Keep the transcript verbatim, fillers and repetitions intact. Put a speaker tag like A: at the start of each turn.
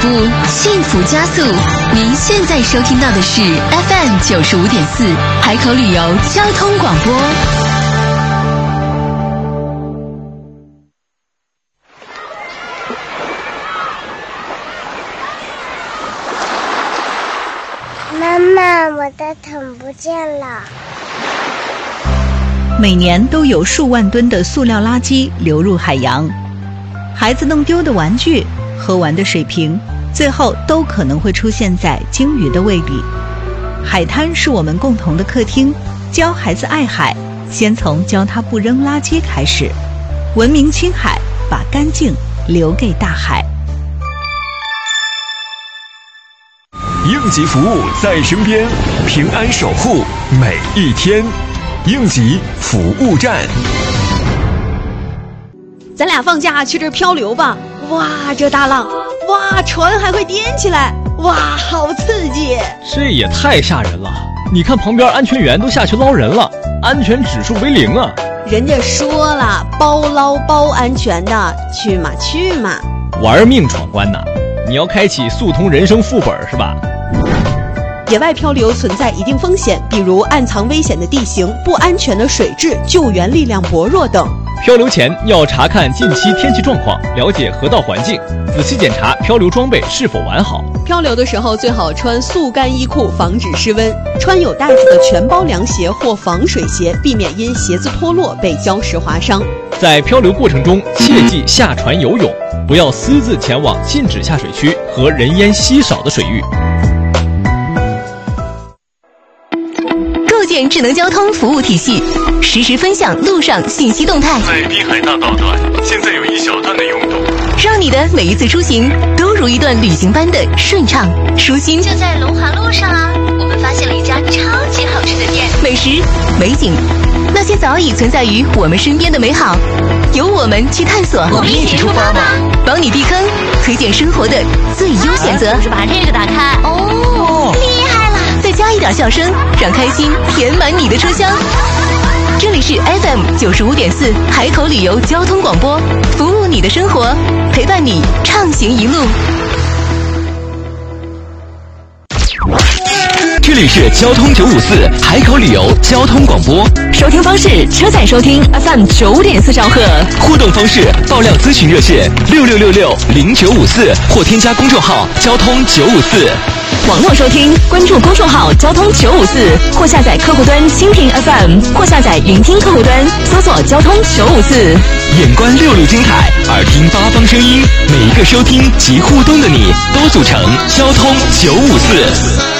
A: 步，幸福加速。您现在收听到的是 F M 九十五点四海口旅游交通广播。
B: 妈妈，我的桶不见了。
C: 每年都有数万吨的塑料垃圾流入海洋，孩子弄丢的玩具、喝完的水瓶，最后都可能会出现在鲸鱼的胃里。海滩是我们共同的客厅，教孩子爱海，先从教他不扔垃圾开始。文明青海，把干净留给大海。
D: 应急服务在身边，平安守护每一天。应急服务站。
E: 咱俩放假去这儿漂流吧！哇，这大浪，哇，船还会颠起来，哇，好刺激！
F: 这也太吓人了！你看旁边安全员都下去捞人了，安全指数为零啊！
E: 人家说了，包捞包安全的，去嘛去嘛！
F: 玩命闯关呐！你要开启速通人生副本是吧？
E: 野外漂流存在一定风险，比如暗藏危险的地形、不安全的水质、救援力量薄弱等。
F: 漂流前要查看近期天气状况，了解河道环境，仔细检查漂流装备是否完好。
E: 漂流的时候最好穿速干衣裤，防止失温；穿有带子的全包凉鞋或防水鞋，避免因鞋子脱落被礁石划伤。
F: 在漂流过程中，切忌下船游泳，不要私自前往禁止下水区和人烟稀少的水域。
A: 构建智能交通服务体系，实时分享路上信息动态。
D: 在滨海大道段，现在有一小段的拥堵，
A: 让你的每一次出行都如一段旅行般的顺畅舒心。就在龙华路上啊，我们发现了一家超级好吃的店，美食、美景，那些早已存在于我们身边的美好，由我们去探索。
D: 我们一起出发吧！
A: 帮你避坑，推荐生活的最优选择。
G: 就是把这个打开哦，
A: 厉害了！再加一点笑声，让开心填满你的车厢。这里是 F M 九十五点四海口旅游交通广播，服务你的生活，陪伴你畅行一路。
D: 这里是交通九五四海口旅游交通广播，
A: 收听方式：车载收听 F M 九点四兆赫，
D: 互动方式：爆料咨询热线六六六六零九五四或添加公众号交通九五四。
A: 网络收听，关注公众号交通九五四，或下载客户端蜻蜓 F M， 或下载云听客户端，搜索交通九五四。
D: 眼观六路金海，耳听八方声音，每一个收听及互动的你，都组成交通九五四。